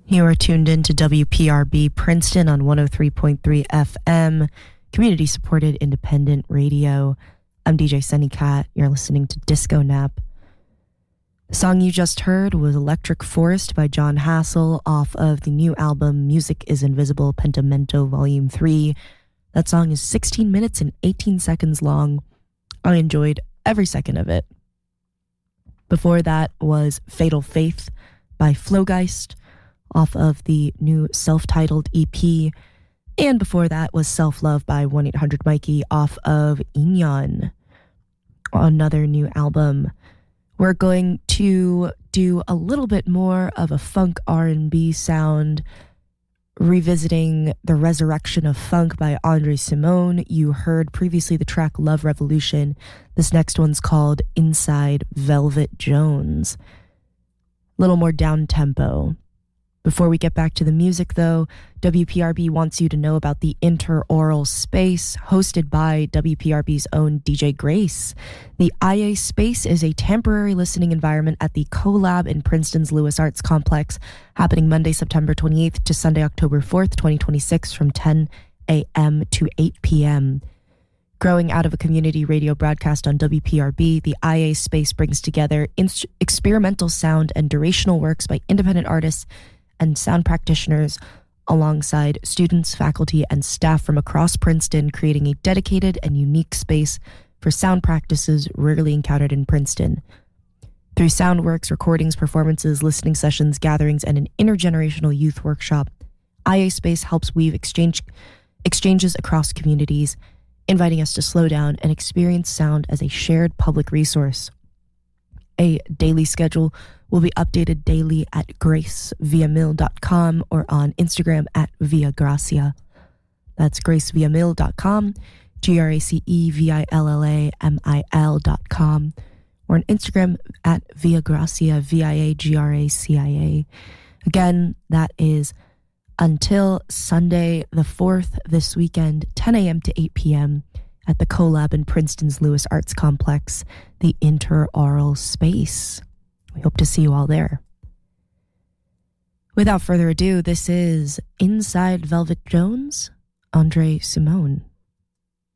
You are tuned in to WPRB Princeton on 103.3 FM, community-supported independent radio. I'm DJ Sunny Cat. You're listening to Disco Nap. The song you just heard was Electric Forest by John Hassell off of the new album Music is Invisible, Pentimento Volume 3. That song is 16 minutes and 18 seconds long. I enjoyed every second of it. Before that was Fatal Faith by Flowgeist off of the new self-titled EP. And before that was Self-Love by 1-800-Mikey off of Inyon, another new album. We're going to do a little bit more of a funk R&B sound, revisiting the resurrection of funk by Andre Cymone. You heard previously the track Love Revolution. This next one's called Inside Velvet Jones. A little more down-tempo. Before we get back to the music, though, WPRB wants you to know about the Interaural Space, hosted by WPRB's own DJ Grace. The IA Space is a temporary listening environment at the CoLab in Princeton's Lewis Arts Complex, happening Monday, September 28th to Sunday, October 4th, 2026, from 10 a.m. to 8 p.m. Growing out of a community radio broadcast on WPRB, the IA Space brings together experimental sound and durational works by independent artists and sound practitioners alongside students, faculty, and staff from across Princeton, creating a dedicated and unique space for sound practices rarely encountered in Princeton. Through sound works, recordings, performances, listening sessions, gatherings, and an intergenerational youth workshop, IA Space helps weave exchanges across communities, inviting us to slow down and experience sound as a shared public resource. A daily schedule will be updated daily at graceviamil.com or on Instagram at viagracia. That's graceviamil.com, GraceVillamil.com, or on Instagram at viagracia, VIAGRACIA. Again, that is until Sunday the 4th this weekend, 10 a.m. to 8 p.m. at the CoLab in Princeton's Lewis Arts Complex, the Interaural Space. We hope to see you all there. Without further ado, this is Inside Velvet Jones, Andre Cymone.